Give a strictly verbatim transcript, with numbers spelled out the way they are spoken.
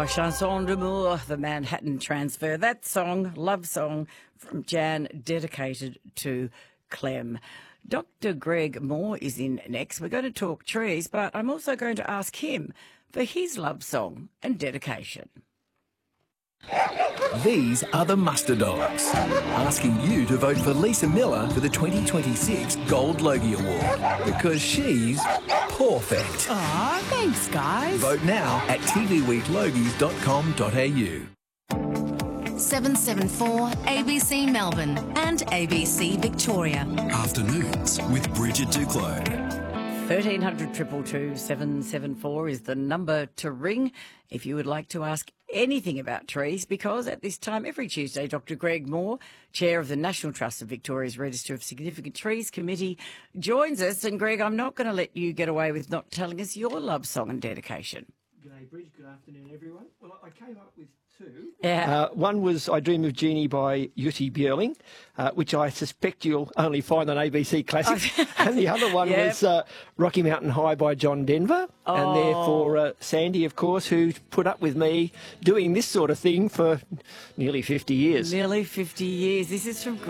Oh, Chanson d'Amour, the Manhattan Transfer. That song, love song from Jan, dedicated to Clem. Doctor Greg Moore is in next. We're going to talk trees, but I'm also going to ask him for his love song and dedication. These are the Muster Dogs, asking you to vote for Lisa Miller for the twenty twenty-six Gold Logie Award, because she's perfect. Aw, thanks, guys. Vote now at t v week logies dot com dot a u. seven seven four A B C Melbourne and A B C Victoria. Afternoons with Bridget Duclos. thirteen hundred, two two two, seven seven four is the number to ring if you would like to ask anything about trees, because at this time every Tuesday, Doctor Greg Moore, Chair of the National Trust of Victoria's Register of Significant Trees Committee, joins us. And Greg, I'm not going to let you get away with not telling us your love song and dedication. G'day, Bridge. Good afternoon, everyone. Well, I came up with two. Yeah. Uh, one was I Dream of Jeannie by Yutty Björling, uh, which I suspect you'll only find on A B C Classics. And the other one Yep. was uh, Rocky Mountain High by John Denver. Oh. And therefore uh, Sandy, of course, who put up with me doing this sort of thing for nearly fifty years. Nearly fifty years. This is from